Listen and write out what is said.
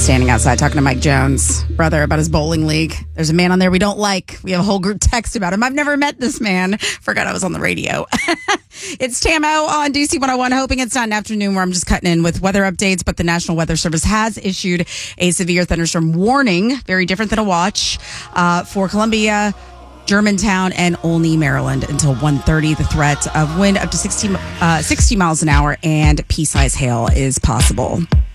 standing outside talking to Mike Jones, brother, about his bowling league. There's a man on there we don't like. We have a whole group text about him. I've never met this man. Forgot I was on the radio. It's Tamo on DC 101, hoping it's not an afternoon where I'm just cutting in with weather updates, but the National Weather Service has issued a severe thunderstorm warning, very different than a watch, for Columbia, Germantown, and Olney, Maryland until 1:30. The threat of wind up to 60 miles an hour and pea-size hail is possible.